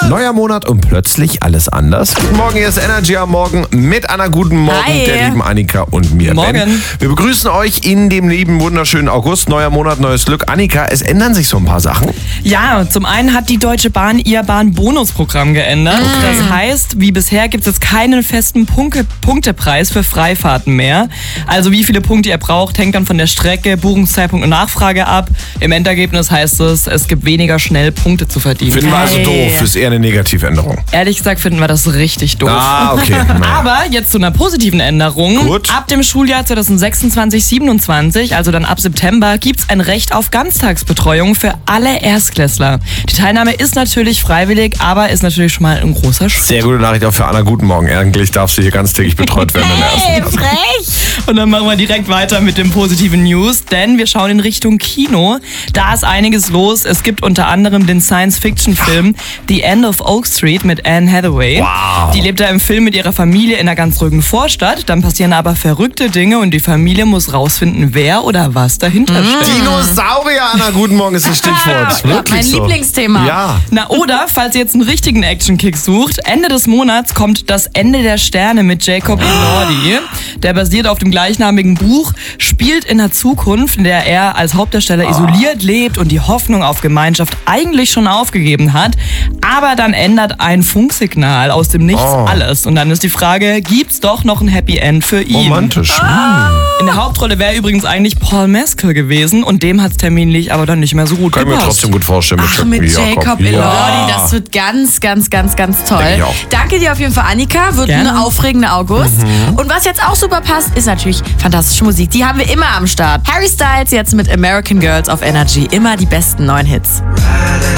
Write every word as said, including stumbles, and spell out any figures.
Neuer Monat und plötzlich alles anders. Guten Morgen, hier ist Energy am Morgen mit Anna. Guten Morgen, Hi. der lieben Annika und mir, Morgen. Ben. Wir begrüßen euch in dem lieben, wunderschönen August. Neuer Monat, neues Glück. Annika, es ändern sich so ein paar Sachen. Ja, zum einen hat die Deutsche Bahn ihr Bahn-Bonusprogramm geändert. Okay. Das heißt, wie bisher gibt es jetzt keinen festen Punke- Punktepreis für Freifahrten mehr. Also wie viele Punkte ihr braucht, hängt dann von der Strecke, Buchungszeitpunkt und Nachfrage ab. Im Endergebnis heißt es, es gibt weniger schnell Punkte zu verdienen. Finden wir also doof, ist eher eine Negativänderung. Ehrlich gesagt finden wir das richtig doof. Ah, okay. Naja. Aber jetzt zu einer positiven Änderung. Gut. Ab dem Schuljahr zwanzig sechsundzwanzig siebenundzwanzig, also dann ab September, gibt es ein Recht auf Ganztagsbetreuung für alle Erstklässler. Die Teilnahme ist natürlich freiwillig, aber ist natürlich schon mal ein großer Schritt. Sehr gute Nachricht auch für Anna. Guten Morgen. Eigentlich darfst du hier ganztägig betreut werden. Hey, frech! Und dann machen wir direkt weiter mit den positiven News, denn wir schauen in Richtung Kino. Da ist einiges los. Es gibt unter anderem den Science-Fiction-Film The End of Oak Street mit Anne Hathaway. Wow. Die lebt da im Film mit ihrer Familie in einer ganz ruhigen Vorstadt. Dann passieren aber verrückte Dinge und die Familie muss rausfinden, wer oder was dahinter steckt. Dinosaurier, Anna. Guten Morgen ist das Stichwort. Wirklich mein so. Lieblingsthema. Ja. Na oder, falls ihr jetzt einen richtigen Action-Kick sucht, Ende des Monats kommt Das Ende der Sterne mit Jacob Elordi. Der basiert auf dem gleichnamigen Buch, spielt in der Zukunft, in der er als Hauptdarsteller isoliert lebt und die Hoffnung auf Gemeinschaft eigentlich schon aufgegeben hat. Aber dann ändert ein Funksignal aus dem Nichts Oh. alles. Und dann ist die Frage, gibt's doch noch ein Happy End für ihn? Romantisch. In der Hauptrolle wäre übrigens eigentlich Paul Mescal gewesen und dem hat's terminlich aber dann nicht mehr so gut Kann ich mir gepasst. trotzdem gut vorstellen. Ach, mit Jacob Elordi, Ja. das wird ganz, ganz, ganz, ganz toll. Denk ich auch. Danke dir auf jeden Fall, Annika. Wird Gerne. ein aufregender August. Und was jetzt auch super passt, ist natürlich fantastische Musik. Die haben wir immer am Start. Harry Styles jetzt mit American Girls auf Energy. Immer die besten neuen Hits. Riding